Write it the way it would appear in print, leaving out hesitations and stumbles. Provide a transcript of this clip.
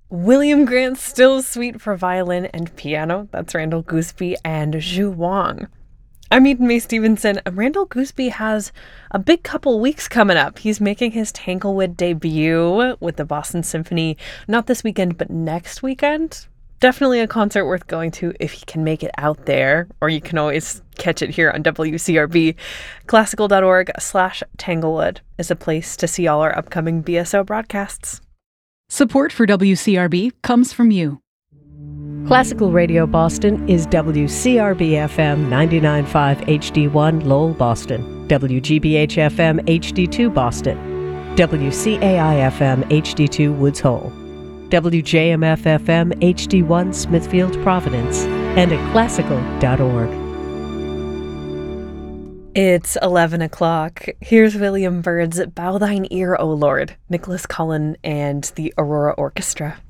William Grant's Still Suite for violin and piano. That's Randall Gooseby and Zhu Wang. I'm Eden Mae Stevenson, and Randall Gooseby has a big couple weeks coming up. He's making his Tanglewood debut with the Boston Symphony, not this weekend, but next weekend. Definitely a concert worth going to if he can make it out there, or you can always catch it here on WCRB. Classical.org/Tanglewood is a place to see all our upcoming BSO broadcasts. Support for WCRB comes from you. Classical Radio Boston is WCRB-FM 99.5 HD1 Lowell, Boston, WGBH-FM HD2 Boston, WCAI-FM HD2 Woods Hole, WJMF-FM HD1 Smithfield, Providence, and at classical.org. It's 11 o'clock. Here's William Byrd's Bow Thine Ear, O Lord, Nicholas Cullen and the Aurora Orchestra.